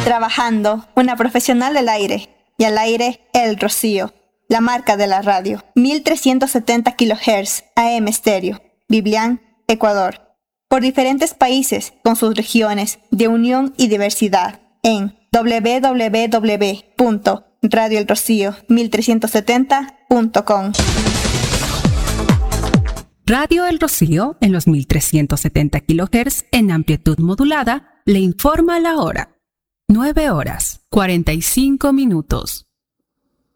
Trabajando, una profesional del aire. Y al aire, El Rocío, la marca de la radio. 1370 kHz AM estéreo. Biblián, Ecuador. Por diferentes países, con sus regiones de unión y diversidad. En www.radioelrocío1370.com. Radio El Rocío, en los 1370 kHz en amplitud modulada, le informa la hora. 9 horas, 45 minutos.